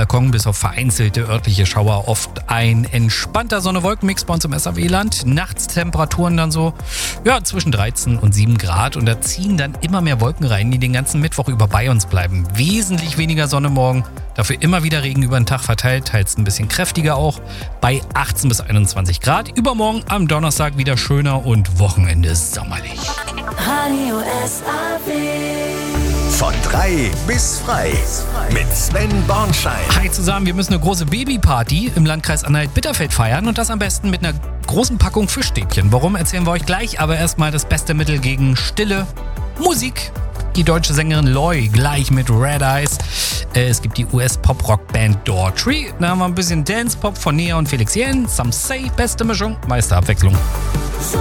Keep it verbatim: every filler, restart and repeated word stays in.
Balkon, bis auf vereinzelte örtliche Schauer oft ein entspannter Sonne-Wolken-Mix bei uns im S A W-Land. Nachts Temperaturen dann so ja, zwischen dreizehn und sieben Grad und da ziehen dann immer mehr Wolken rein, die den ganzen Mittwoch über bei uns bleiben. Wesentlich weniger Sonne morgen, dafür immer wieder Regen über den Tag verteilt, teils ein bisschen kräftiger auch, bei achtzehn bis einundzwanzig Grad. Übermorgen am Donnerstag wieder schöner und Wochenende sommerlich. Radio S A W. Von drei bis frei mit Sven Bornschein. Hi zusammen, wir müssen eine große Babyparty im Landkreis Anhalt-Bitterfeld feiern und das am besten mit einer großen Packung Fischstäbchen. Warum, erzählen wir euch gleich, aber erstmal das beste Mittel gegen Stille: Musik. Die deutsche Sängerin Loy gleich mit Red Eyes. Äh, es gibt die U S-Pop-Rock-Band Daughtry. Da haben wir ein bisschen Dance-Pop von Nia und Felix Jähn. Some Say, beste Mischung, meiste Abwechslung. So